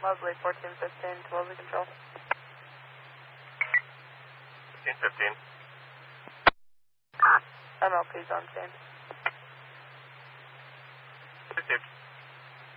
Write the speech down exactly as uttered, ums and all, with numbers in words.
Lovely, fourteen fifteen, to Wellesley Control. fifteen fifteen. M L P's on scene.